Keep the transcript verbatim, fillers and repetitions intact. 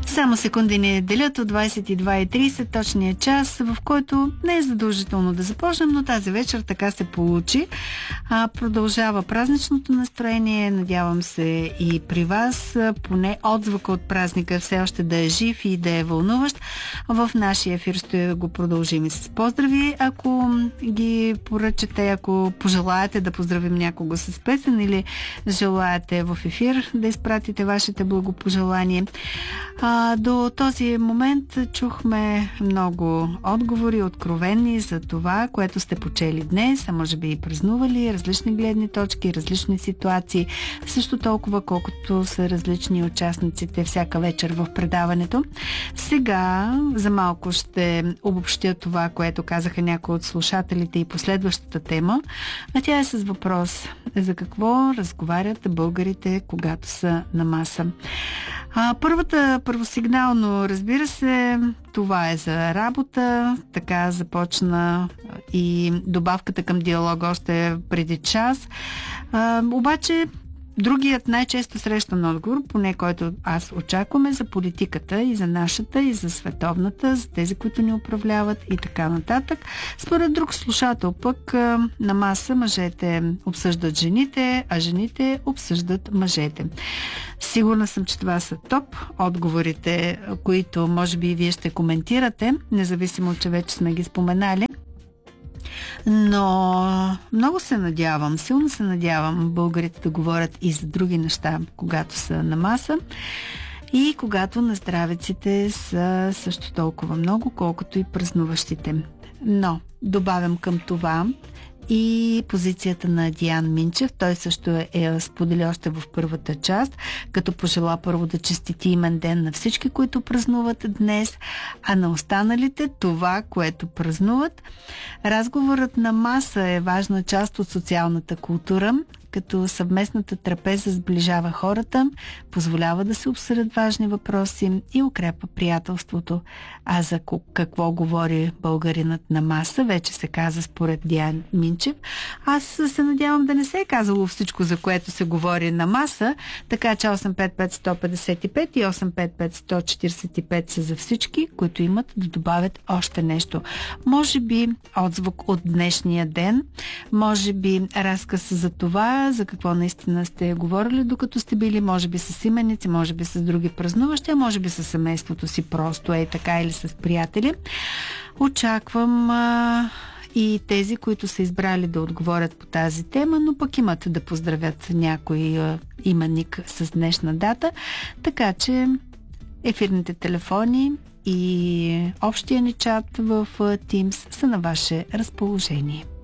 Само секунди не делят от двайсет и две и трийсет, точния час, в който не е задължително да започнем, но тази вечер така се получи. А, продължава празничното настроение, надявам се и при вас, поне отзвука от празника все още да е жив и да е вълнуващ. В нашия ефир ще го продължим и с поздрави, ако ги поръчате, ако пожелаете да поздравим някого с песен или желаете в ефир да изпратите вашите благопожелания. А, до този момент чухме много отговори, откровени за това, което сте почели днес, а може би и празнували, различни гледни точки, различни ситуации, също толкова колкото са различни участниците всяка вечер в предаването. Сега за малко ще обобщя това, което казаха някои от слушателите и последващата тема, а тя е с въпрос: за какво разговарят българите, когато са на маса? А, първата, първосигнално, разбира се, това е за работа. Така започна и добавката към диалога още преди час. А, обаче другият най-често срещан отговор, поне който аз очаквам, е за политиката, и за нашата, и за световната, за тези, които ни управляват и така нататък. Според друг слушател пък, на маса мъжете обсъждат жените, а жените обсъждат мъжете. Сигурна съм, че това са топ отговорите, които може би и вие ще коментирате, независимо, че вече сме ги споменали. Но много се надявам, силно се надявам българите да говорят и за други неща, когато са на маса, и когато на здравеците са също толкова много, колкото и празнуващите. Но добавям към това и позицията на Диан Минчев. Той също е, е сподели още в първата част, като пожела първо да честити имен ден на всички, които празнуват днес, а на останалите това, което празнуват. Разговорът на маса е важна част от социалната култура, като съвместната трапеза сближава хората, позволява да се обсъдят важни въпроси и укрепва приятелството. А за какво говори българинът на маса, вече се каза според Диан Минчев. Аз се надявам да не се е казало всичко, за което се говори на маса, така че осем пет пет сто петдесет и пет и осем пет пет сто четиридесет и пет са за всички, които имат да добавят още нещо. Може би отзвук от днешния ден, може би разказ за това, за какво наистина сте говорили докато сте били, може би с именици, може би с други празнуващи, а може би с семейството си просто е така, или с приятели. Очаквам а, и тези, които са избрали да отговорят по тази тема, но пък имат да поздравят някой а, именик с днешна дата, така че ефирните телефони и общия ни чат в Teams са на ваше разположение.